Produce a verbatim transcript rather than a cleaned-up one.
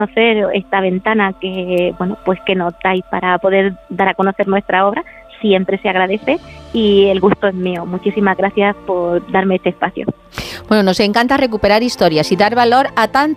conocer esta ventana que, bueno, pues que nos dais para poder dar a conocer nuestra obra, siempre se agradece y el gusto es mío. Muchísimas gracias por darme este espacio. Bueno, nos encanta recuperar historias y dar valor a tan